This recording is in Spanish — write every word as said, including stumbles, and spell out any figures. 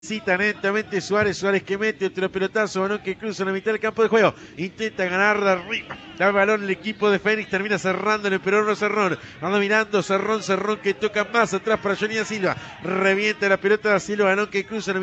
Cita lentamente Suárez, Suárez que mete otro pelotazo, balón que cruza la mitad del campo de juego, intenta ganar de arriba, da el balón el equipo de Fénix, termina cerrándole, pero no Cerrón, anda mirando Cerrón, Cerrón que toca más atrás para Johnny da Silva, revienta la pelota da Silva, balón que cruza la